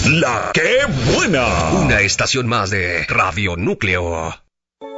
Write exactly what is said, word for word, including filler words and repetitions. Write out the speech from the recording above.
La que buena. Una estación más de Radio Núcleo.